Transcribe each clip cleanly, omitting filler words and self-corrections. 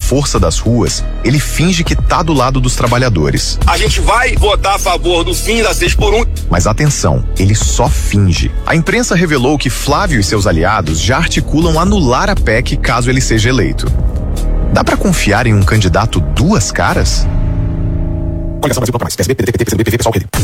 força das ruas, ele finge que tá do lado dos trabalhadores. A gente vai votar a favor do fim da 6x1. Mas atenção, ele só finge. A imprensa revelou que Flávio e seus aliados já articulam anular a PEC caso ele seja eleito. Dá pra confiar em um candidato duas caras? Coligação Brasil mais. PSB, PDT, PT, PCdoB, PV, PSOL, RD.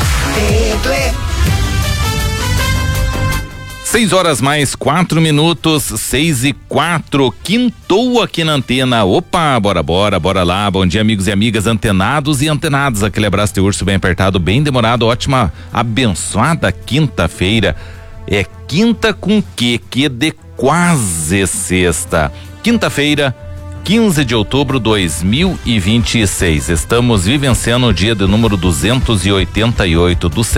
6:04, 6:04, quintou aqui na antena. Opa, bora lá. Bom dia, amigos e amigas antenados e antenadas. Aquele abraço de urso bem apertado, bem demorado. Ótima, abençoada quinta-feira. É quinta com quê? Que de quase sexta. Quinta-feira, 15 de outubro de 2026. Estamos vivenciando o dia de número 288 do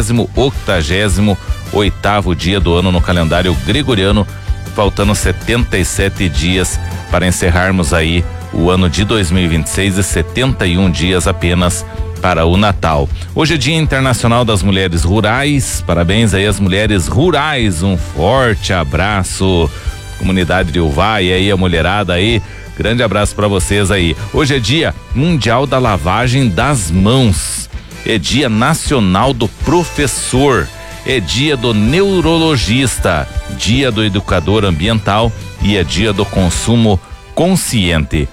188º dia do ano no calendário gregoriano, faltando 77 dias para encerrarmos aí o ano de 2026 e 71 dias apenas para o Natal. Hoje é Dia Internacional das Mulheres Rurais. Parabéns aí às mulheres rurais. Um forte abraço, comunidade de Uvaí, aí a mulherada aí. Grande abraço para vocês aí. Hoje é Dia Mundial da Lavagem das Mãos. É Dia Nacional do Professor. É Dia do Neurologista. Dia do Educador Ambiental e é Dia do Consumo Consciente.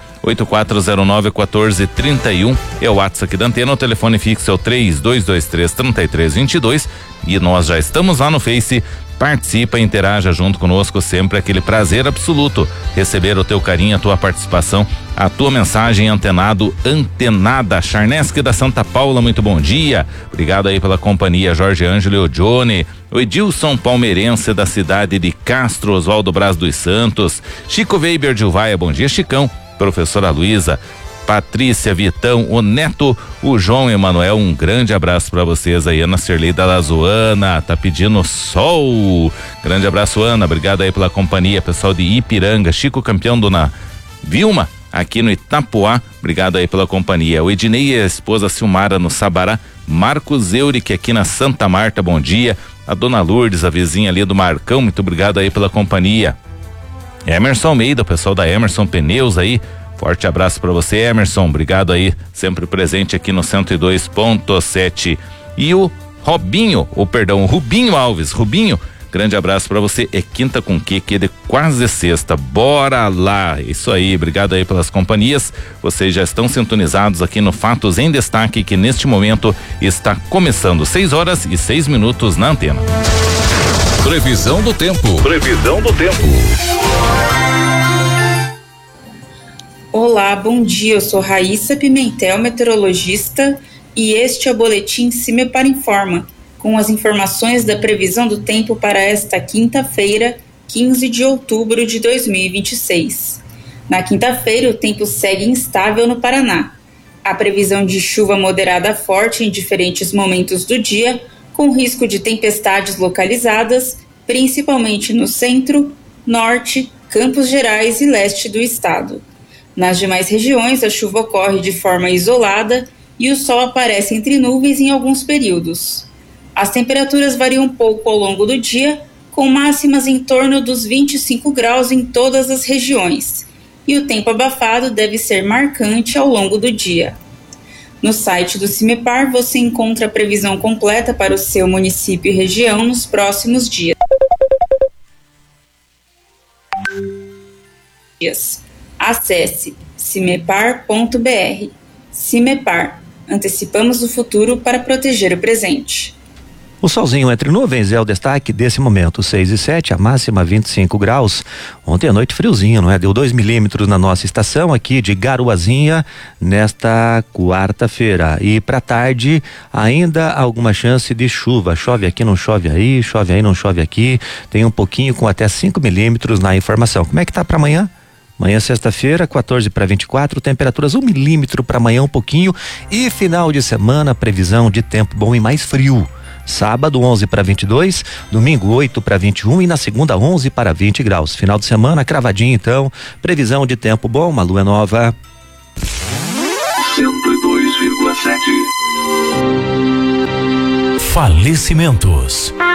8409-1431 é o WhatsApp aqui da antena. O telefone fixo é o 3223-3322 e nós já estamos lá no Face. Participa, interaja junto conosco, sempre aquele prazer absoluto receber o teu carinho, a tua participação, a tua mensagem antenado, antenada. Charnesque da Santa Paula, muito bom dia, obrigado aí pela companhia. Jorge Ângelo e o Johnny, o Edilson palmeirense da cidade de Castro, Oswaldo Braz dos Santos, Chico Weber de Uvaia, bom dia Chicão, professora Luísa, Patrícia, Vitão, o Neto, o João Emanuel, um grande abraço para vocês aí. Ana Cirlei da Lazoana, tá pedindo sol. Grande abraço, Ana, obrigado aí pela companhia. Pessoal de Ipiranga, Chico Campeão, dona Vilma, aqui no Itapuá, obrigado aí pela companhia. O Ednei e a esposa Silmara no Sabará, Marcos Euric aqui na Santa Marta, bom dia. A dona Lourdes, a vizinha ali do Marcão, muito obrigado aí pela companhia. Emerson Almeida, o pessoal da Emerson Pneus aí, forte abraço para você, Emerson, obrigado aí, sempre presente aqui no 102.7. E o Rubinho Alves, Rubinho, grande abraço para você. É quinta com que de quase sexta, bora lá, isso aí, obrigado aí pelas companhias. Vocês já estão sintonizados aqui no Fatos em Destaque, que neste momento está começando. 6:06 na antena. Previsão do tempo. Olá, bom dia, eu sou Raíssa Pimentel, meteorologista, e este é o boletim CIMEPAR Informa, com as informações da previsão do tempo para esta quinta-feira, 15 de outubro de 2026. Na quinta-feira, o tempo segue instável no Paraná. Há previsão de chuva moderada a forte em diferentes momentos do dia, com risco de tempestades localizadas, principalmente no centro, norte, Campos Gerais e leste do estado. Nas demais regiões, a chuva ocorre de forma isolada e o sol aparece entre nuvens em alguns períodos. As temperaturas variam um pouco ao longo do dia, com máximas em torno dos 25 graus em todas as regiões, e o tempo abafado deve ser marcante ao longo do dia. No site do CIMEPAR você encontra a previsão completa para o seu município e região nos próximos dias. Acesse cimepar.br. CIMEPAR. Antecipamos o futuro para proteger o presente. O solzinho entre nuvens é o destaque desse momento, 6:07, a máxima 25 graus. Ontem à noite friozinho, não é? Deu 2 milímetros na nossa estação aqui de Garuazinha nesta quarta-feira. E para tarde ainda alguma chance de chuva. Chove aqui, não chove aí, não chove aqui. Tem um pouquinho com até 5 milímetros na informação. Como é que tá para amanhã? Amanhã, sexta-feira, 14/24, temperaturas 1 milímetro para amanhã, um pouquinho. E final de semana, previsão de tempo bom e mais frio. Sábado 11/22, domingo 8/21 e na segunda 11/20 graus. Final de semana cravadinho então, previsão de tempo bom, uma lua nova. 102,7. Falecimentos.